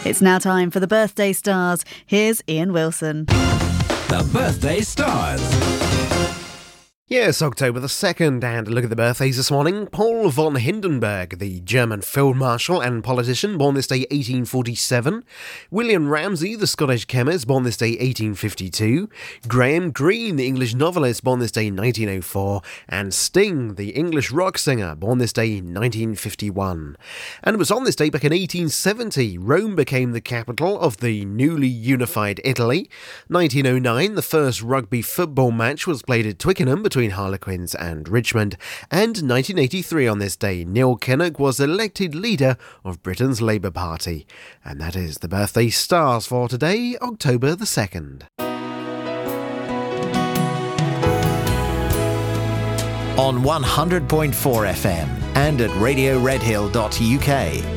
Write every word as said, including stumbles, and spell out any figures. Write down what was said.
It's now time for the Birthday Stars. Here's Ian Wilson. The Birthday Stars. Yes, October the second, and a look at the birthdays this morning. Paul von Hindenburg, the German field marshal and politician, born this day eighteen forty-seven. William Ramsay, the Scottish chemist, born this day eighteen fifty-two. Graham Greene, the English novelist, born this day nineteen oh four. And Sting, the English rock singer, born this day nineteen fifty-one. And it was on this day back in eighteen seventy, Rome became the capital of the newly unified Italy. nineteen oh nine, the first rugby football match was played at Twickenham between Harlequins and Richmond, and nineteen eighty-three on this day, Neil Kinnock was elected leader of Britain's Labour Party. And that is the Birthday Stars for today, October the second. On one hundred point four F M and at radio redhill dot U K.